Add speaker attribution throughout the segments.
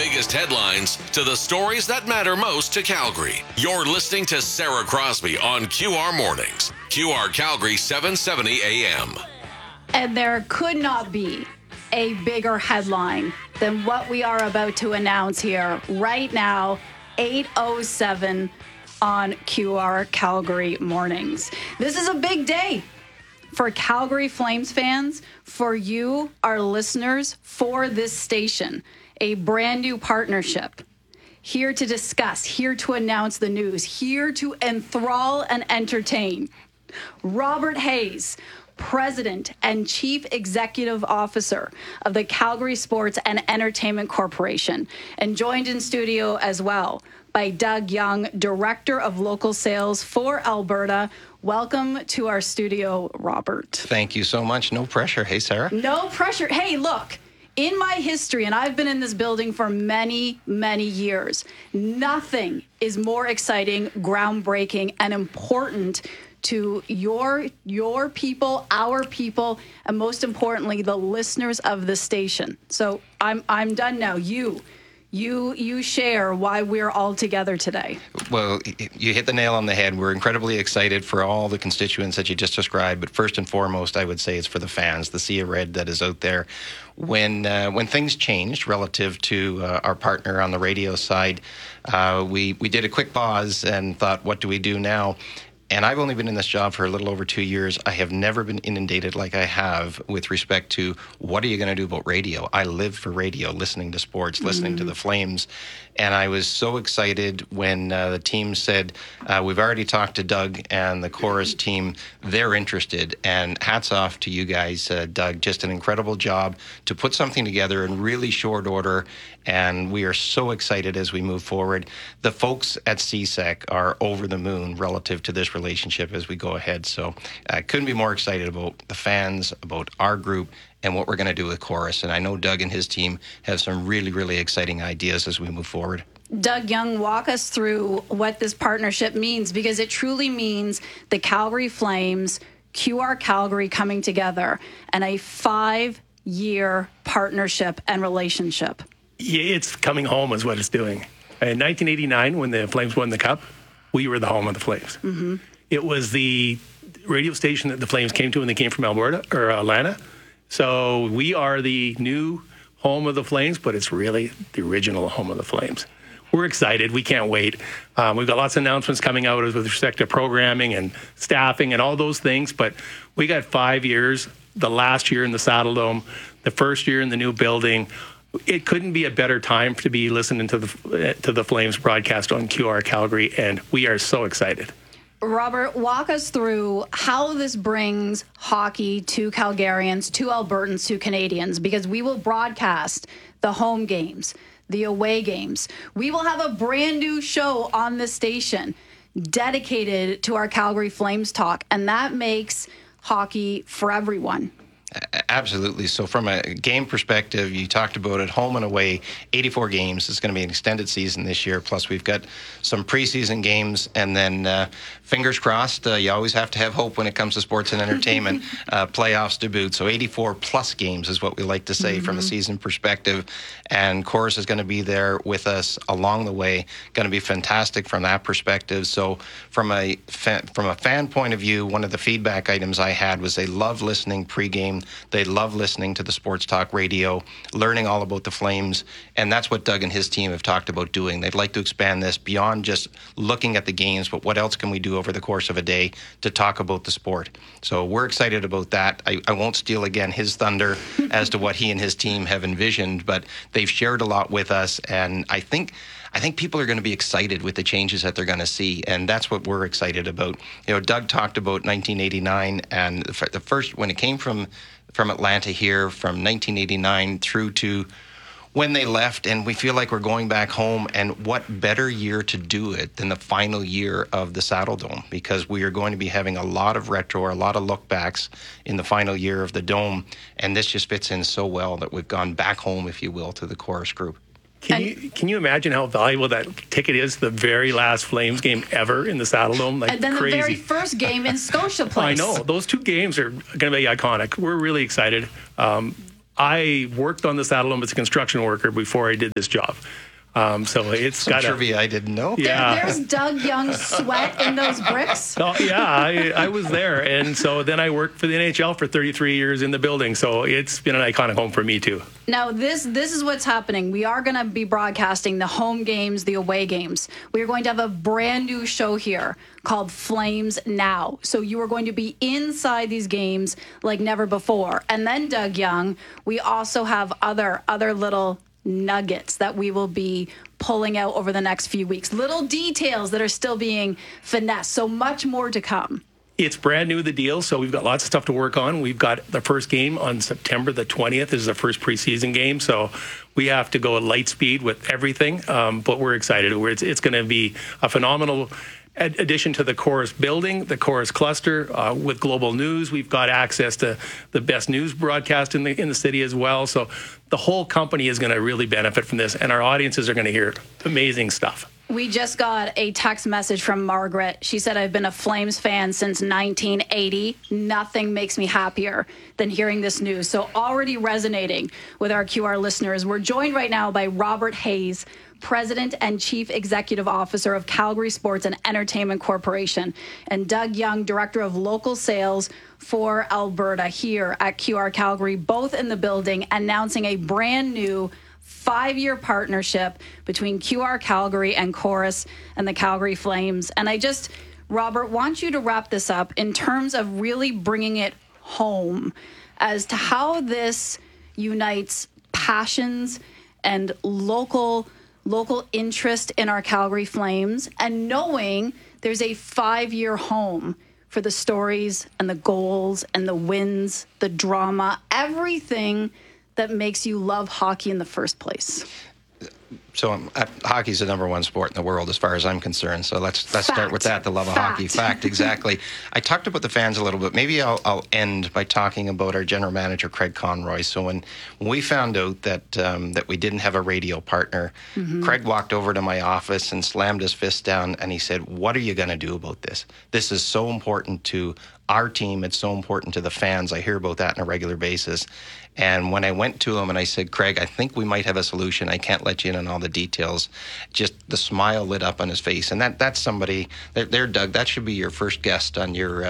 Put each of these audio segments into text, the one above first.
Speaker 1: biggest headlines to the stories that matter most to Calgary. You're listening to Sarah Crosby on QR Mornings. QR Calgary 770 AM.
Speaker 2: And there could not be a bigger headline than what we are about to announce here right now, 8:07 on QR Calgary Mornings. This is a big day for Calgary Flames fans, for you, our listeners, for this station. A brand new partnership. Here to discuss, here to announce the news, here to enthrall and entertain. Robert Hayes, President and Chief Executive Officer of the Calgary Sports and Entertainment Corporation, and joined in studio as well by Doug Young, Director of Local Sales for Alberta. Welcome to our studio, Robert.
Speaker 3: Thank you so much. No pressure. Hey, Sarah.
Speaker 2: No pressure. Hey, look, in my history, and I've been in this building for many, many years, nothing is more exciting, groundbreaking, and important to your people, our people, and most importantly, the listeners of the station. So I'm done now. You share why we're all together today.
Speaker 3: Well, you hit the nail on the head. We're incredibly excited for all the constituents that you just described, but first and foremost, I would say it's for the fans, the sea of red that is out there. When things changed relative to our partner on the radio side, we did a quick pause and thought, what do we do now? And I've only been in this job for a little over 2 years. I have never been inundated like I have with respect to what are you going to do about radio? I live for radio, listening to sports, listening to the Flames. And I was so excited when the team said, we've already talked to Doug and the Chorus team. They're interested. And hats off to you guys, Doug. Just an incredible job to put something together in really short order. And we are so excited as we move forward. The folks at CSEC are over the moon relative to this relationship as we go ahead. So I couldn't be more excited about the fans, about our group, and what we're going to do with Chorus. And I know Doug and his team have some really, really exciting ideas as we move forward.
Speaker 2: Doug Young, walk us through what this partnership means, because it truly means the Calgary Flames, QR Calgary coming together, and a 5-year partnership and relationship.
Speaker 4: Yeah, it's coming home is what it's doing. In 1989, when the Flames won the Cup, we were the home of the Flames. Mm-hmm. It was the radio station that the Flames came to when they came from Alberta or Atlanta. So we are the new home of the Flames, but it's really the original home of the Flames. We're excited. We can't wait. We've got lots of announcements coming out with respect to programming and staffing and all those things, but we got 5 years, the last year in the Saddle Dome, the first year in the new building. It couldn't be a better time to be listening to the Flames broadcast on QR Calgary, and we are so excited.
Speaker 2: Robert, walk us through how this brings hockey to Calgarians, to Albertans, to Canadians, because we will broadcast the home games, the away games. We will have a brand new show on the station dedicated to our Calgary Flames talk, and that makes hockey for everyone.
Speaker 3: Absolutely. So from a game perspective, you talked about it, home and away, 84 games. It's going to be an extended season this year. Plus, we've got some preseason games. And then, fingers crossed, you always have to have hope when it comes to sports and entertainment, playoffs to boot. So 84 plus games is what we like to say from a season perspective. And Chorus is going to be there with us along the way. Going to be fantastic from that perspective. So from a fan point of view, one of the feedback items I had was they love listening pregame. They love listening to the sports talk radio, learning all about the Flames, and that's what Doug and his team have talked about doing. They'd like to expand this beyond just looking at the games, but what else can we do over the course of a day to talk about the sport? So we're excited about that. I won't steal again his thunder as to what he and his team have envisioned, but they've shared a lot with us, and I think people are going to be excited with the changes that they're going to see, and that's what we're excited about. You know, Doug talked about 1989, and the first, when it came from Atlanta here, from 1989 through to when they left, and we feel like we're going back home, and what better year to do it than the final year of the Saddle Dome, because we are going to be having a lot of retro, or a lot of look backs in the final year of the Dome, and this just fits in so well that we've gone back home, if you will, to the Chorus group.
Speaker 4: Can you imagine how valuable that ticket is? The very last Flames game ever in the Saddle Dome, like
Speaker 2: and then
Speaker 4: crazy.
Speaker 2: The very first game in Scotia Place.
Speaker 4: I know those two games are going to be iconic. We're really excited. I worked on the Saddle as a construction worker before I did this job. So it's
Speaker 3: Some
Speaker 4: got
Speaker 3: trivia I didn't know.
Speaker 4: Yeah.
Speaker 2: There's Doug Young's sweat in those bricks.
Speaker 4: Oh, yeah, I was there. And so then I worked for the NHL for 33 years in the building. So it's been an iconic home for me, too.
Speaker 2: Now, this is what's happening. We are going to be broadcasting the home games, the away games. We are going to have a brand new show here called Flames Now. So you are going to be inside these games like never before. And then, Doug Young, we also have other little nuggets that we will be pulling out over the next few weeks. Little details that are still being finessed. So much more to come.
Speaker 4: It's brand new, the deal, so we've got lots of stuff to work on. We've got the first game on September the 20th. This is the first preseason game, so we have to go at light speed with everything, but we're excited. It's going to be a phenomenal addition to the Chorus building, the Chorus cluster. With Global News, we've got access to the best news broadcast in the city as well. So the whole company is going to really benefit from this, and our audiences are going to hear amazing stuff.
Speaker 2: We just got a text message from Margaret. She said, I've been a Flames fan since 1980. Nothing makes me happier than hearing this news. So already resonating with our QR listeners. We're joined right now by Robert Hayes, President and Chief Executive Officer of Calgary Sports and Entertainment Corporation, and Doug Young, Director of Local Sales for Alberta, here at QR Calgary, both in the building, announcing a brand new 5-year partnership between QR Calgary and Chorus and the Calgary Flames. And Robert, want you to wrap this up in terms of really bringing it home as to how this unites passions and local interest in our Calgary Flames, and knowing there's a 5-year home for the stories and the goals and the wins, the drama, everything that makes you love hockey in the first place.
Speaker 3: So hockey's the number one sport in the world as far as I'm concerned. So let's start with that, the love of hockey. Fact, exactly. I talked about the fans a little bit. Maybe I'll end by talking about our general manager, Craig Conroy. So when we found out that we didn't have a radio partner, Craig walked over to my office and slammed his fist down, and he said, what are you going to do about this? This is so important to our team. It's so important to the fans. I hear about that on a regular basis. And when I went to him and I said, Craig, I think we might have a solution. I can't let you in on all the details. Just the smile lit up on his face. And that's somebody, there, Doug, that should be your first guest on your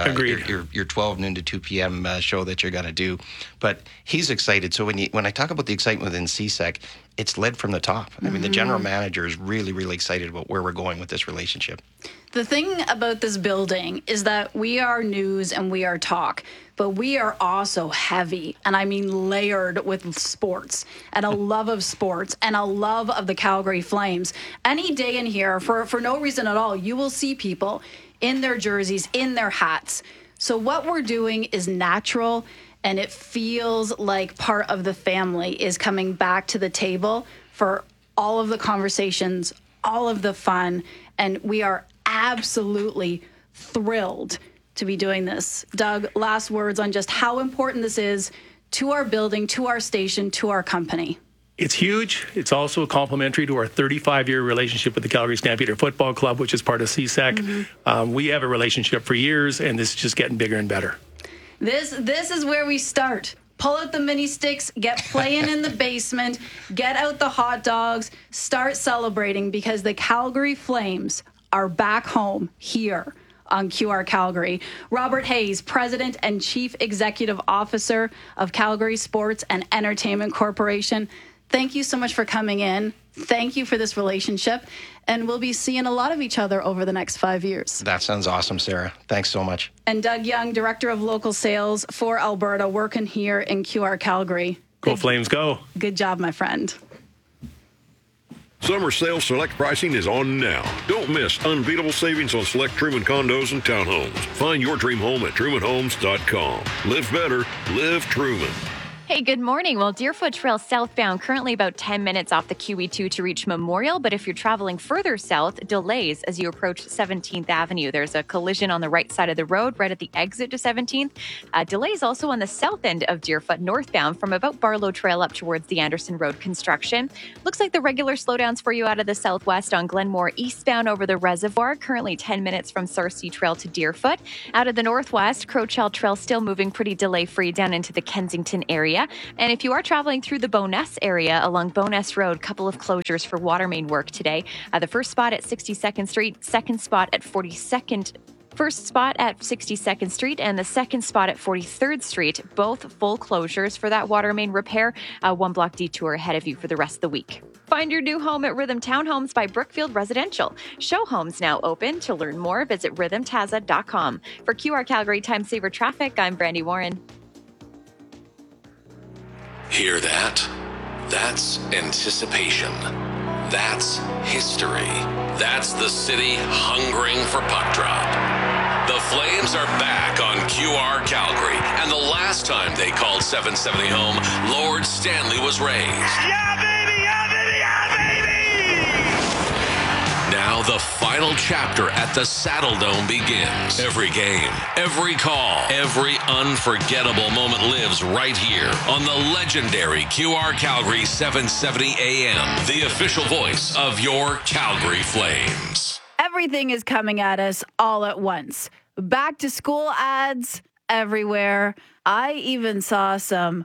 Speaker 3: 12 noon to 2 p.m. Show that you're going to do. But he's excited. So when I talk about the excitement within CSEC, it's led from the top. I mean, the general manager is really, really excited about where we're going with this relationship.
Speaker 2: The thing about this building is that we are news and we are talk, but we are also heavy, and I mean layered with sports and a love of sports and a love of the Calgary Flames. Any day in here, for no reason at all, you will see people in their jerseys, in their hats. So what we're doing is natural, and it feels like part of the family is coming back to the table for all of the conversations, all of the fun, and we are absolutely thrilled to be doing this. Doug, last words on just how important this is to our building, to our station, to our company.
Speaker 4: It's huge. It's also complementary to our 35-year relationship with the Calgary Stampeder Football Club, which is part of CSEC. We have a relationship for years, and this is just getting bigger and better.
Speaker 2: This is where we start. Pull out the mini sticks, get playing in the basement, get out the hot dogs, start celebrating, because the Calgary Flames are back home here on QR Calgary. Robert Hayes, President and Chief Executive Officer of Calgary Sports and Entertainment Corporation, thank you so much for coming in. Thank you for this relationship. And we'll be seeing a lot of each other over the next 5 years.
Speaker 3: That sounds awesome, Sarah. Thanks so much.
Speaker 2: And Doug Young, Director of Local Sales for Alberta, working here in QR Calgary.
Speaker 4: Go Flames, go.
Speaker 2: Good job, my friend.
Speaker 5: Summer sales select pricing is on now. Don't miss unbeatable savings on select Truman condos and townhomes. Find your dream home at trumanhomes.com. Live better, live Truman.
Speaker 6: Hey, good morning. Well, Deerfoot Trail southbound, currently about 10 minutes off the QE2 to reach Memorial. But if you're traveling further south, delays as you approach 17th Avenue. There's a collision on the right side of the road, right at the exit to 17th. Delays also on the south end of Deerfoot northbound from about Barlow Trail up towards the Anderson Road construction. Looks like the regular slowdowns for you out of the southwest on Glenmore eastbound over the reservoir, currently 10 minutes from Sarcee Trail to Deerfoot. Out of the northwest, Crowchild Trail still moving pretty delay-free down into the Kensington area. area. And if you are traveling through the Bowness area along Bowness Road, couple of closures for water main work today. The first spot at 62nd Street, second spot at 42nd First spot at 62nd Street and the second spot at 43rd Street, both full closures for that water main repair. A 1-block detour ahead of you for the rest of the week. Find your new home at Rhythm Townhomes by Brookfield Residential. Show homes now open. To learn more, visit rhythmtaza.com. For QR Calgary Time Saver Traffic, I'm Brandy Warren.
Speaker 1: Hear that? That's anticipation. That's history. That's the city hungering for puck drop. The Flames are back on QR Calgary, and the last time they called 770 home, Lord Stanley was raised.
Speaker 7: Yeah, baby! Yeah, baby! Yeah, baby!
Speaker 1: Now the final chapter at the Saddle Dome begins. Every game, every call, every unforgettable moment lives right here on the legendary QR Calgary 770 AM, the official voice of your Calgary Flames.
Speaker 2: Everything is coming at us all at once. Back to school ads everywhere. I even saw some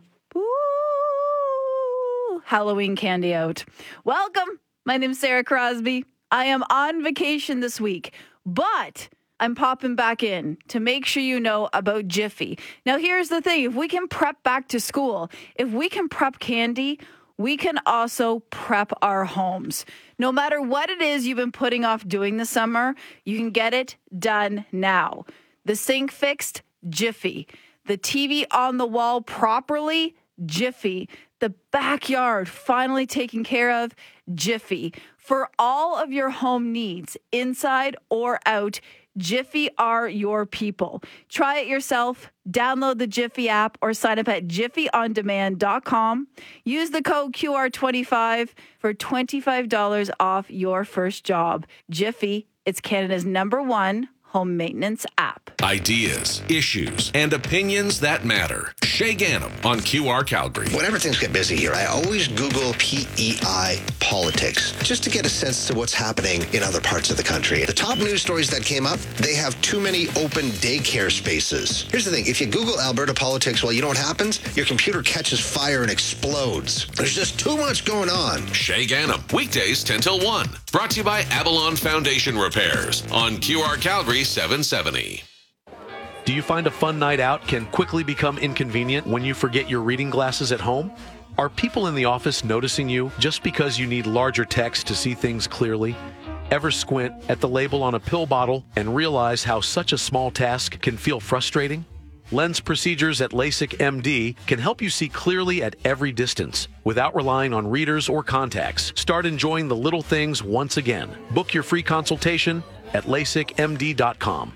Speaker 2: Halloween candy out. Welcome. My name's Sarah Crosby. I am on vacation this week, but I'm popping back in to make sure you know about Jiffy. Now, here's the thing. If we can prep back to school, if we can prep candy, we can also prep our homes. No matter what it is you've been putting off doing this summer, you can get it done now. The sink fixed, Jiffy. The TV on the wall properly, Jiffy. The backyard finally taken care of, Jiffy. For all of your home needs, inside or out, Jiffy are your people. Try it yourself. Download the Jiffy app or sign up at jiffyondemand.com. Use the code QR25 for $25 off your first job. Jiffy, it's Canada's #1 home maintenance app.
Speaker 1: Ideas, issues, and opinions that matter. Shay Ganem on QR Calgary.
Speaker 8: Whenever things get busy here, I always Google PEI politics just to get a sense to what's happening in other parts of the country. The top news stories that came up, they have too many open daycare spaces. Here's the thing. If you Google Alberta politics, well, you know what happens? Your computer catches fire and explodes. There's just too much going on.
Speaker 1: Shay Ganem, weekdays 10 till 1. Brought to you by Avalon Foundation Repairs on QR Calgary 770.
Speaker 9: Do you find a fun night out can quickly become inconvenient when you forget your reading glasses at home? Are people in the office noticing you just because you need larger text to see things clearly? Ever squint at the label on a pill bottle and realize how such a small task can feel frustrating? Lens procedures at LASIK MD can help you see clearly at every distance without relying on readers or contacts. Start enjoying the little things once again. Book your free consultation at LASIKMD.com.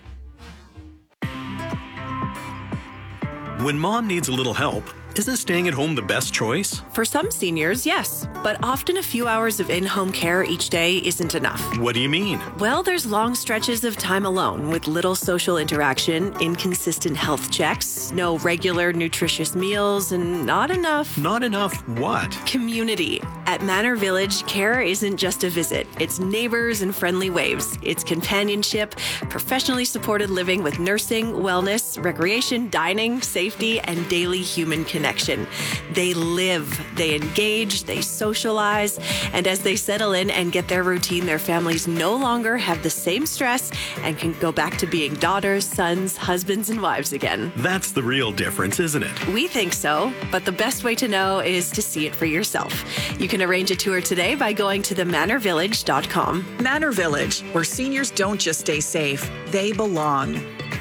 Speaker 10: When mom needs a little help, isn't staying at home the best choice?
Speaker 11: For some seniors, yes. But often a few hours of in-home care each day isn't enough.
Speaker 10: What do you mean?
Speaker 11: Well, there's long stretches of time alone with little social interaction, inconsistent health checks, no regular nutritious meals, and not enough...
Speaker 10: Not enough what?
Speaker 11: Community. At Manor Village, care isn't just a visit. It's neighbors and friendly waves. It's companionship, professionally supported living with nursing, wellness, recreation, dining, safety, and daily human connection. They live, they engage, they socialize, and as they settle in and get their routine, their families no longer have the same stress and can go back to being daughters, sons, husbands, and wives again.
Speaker 10: That's the real difference, isn't it?
Speaker 11: We think so, but the best way to know is to see it for yourself. You can arrange a tour today by going to themanorvillage.com.
Speaker 12: Manor Village, where seniors don't just stay safe, they belong.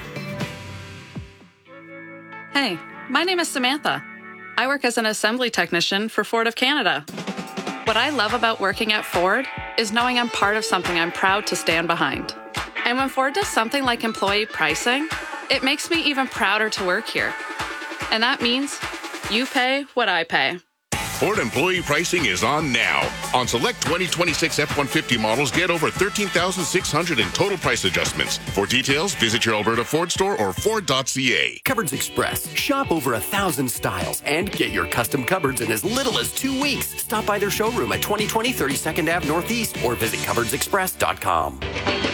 Speaker 13: Hey, my name is Samantha. I work as an assembly technician for Ford of Canada. What I love about working at Ford is knowing I'm part of something I'm proud to stand behind. And when Ford does something like employee pricing, it makes me even prouder to work here. And that means you pay what I pay.
Speaker 14: Ford employee pricing is on now. On select 2026 F-150 models, get over $13,600 in total price adjustments. For details, visit your Alberta Ford store or Ford.ca.
Speaker 15: Cupboards Express. Shop over 1,000 styles and get your custom cupboards in as little as 2 weeks. Stop by their showroom at 2020 32nd Ave Northeast or visit cupboardsexpress.com.